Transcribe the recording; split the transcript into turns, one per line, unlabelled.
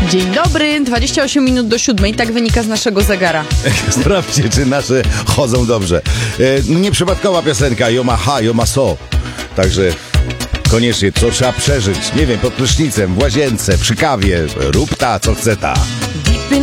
Dzień dobry, 28 minut do 7, tak wynika z naszego zegara.
Sprawdźcie, czy nasze chodzą dobrze. Nieprzypadkowa piosenka Yo ma ha, yo ma so. Także koniecznie, co trzeba przeżyć. Nie wiem, pod prysznicem, w łazience, przy kawie. Rób ta, co chce ta.